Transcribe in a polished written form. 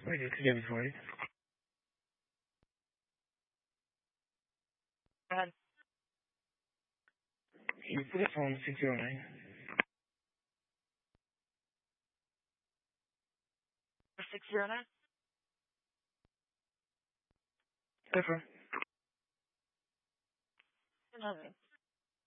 Wait, it's again for you. Go ahead. You put it on 609. 609? Different. Another.